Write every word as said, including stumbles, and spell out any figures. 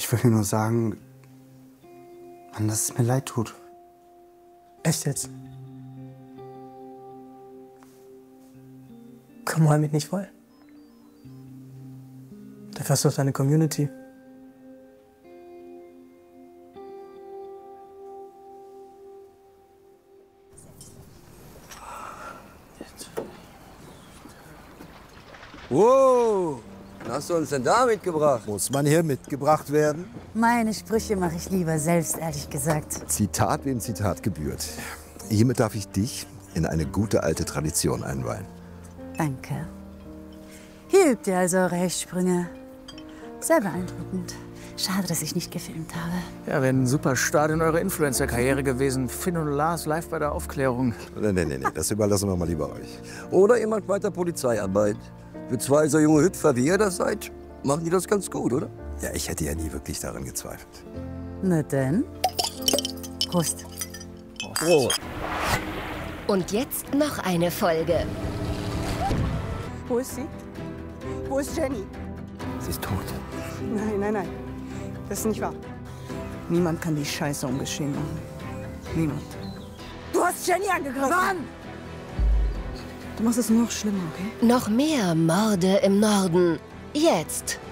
Ich will dir nur sagen, Mann, dass es mir leid tut. Echt jetzt? Komm mal mit nicht voll. Dafür hast du doch deine Community. Wow, was hast du uns denn da mitgebracht? Muss man hier mitgebracht werden? Meine Sprüche mache ich lieber selbst, ehrlich gesagt. Zitat wem Zitat gebührt. Hiermit darf ich dich in eine gute alte Tradition einweihen. Danke. Hier übt ihr also eure Hechtsprünge. Sehr beeindruckend. Schade, dass ich nicht gefilmt habe. Ja, wäre ein super Start in eure Influencer-Karriere gewesen. Finn und Lars live bei der Aufklärung. Nee, nee, nee, nee, das überlassen wir mal lieber euch. Oder ihr macht weiter Polizeiarbeit. Für zwei so junge Hüpfer, wie ihr das seid, machen die das ganz gut, oder? Ja, ich hätte ja nie wirklich daran gezweifelt. Na denn. Prost. Prost. Und jetzt noch eine Folge. Wo ist sie? Wo ist Jenny? Sie ist tot. Nein, nein, nein. Das ist nicht wahr. Niemand kann die Scheiße ungeschehen machen. Niemand. Du hast Jenny angegriffen! Mann! Du machst es noch schlimmer, okay? Noch mehr Morde im Norden. Jetzt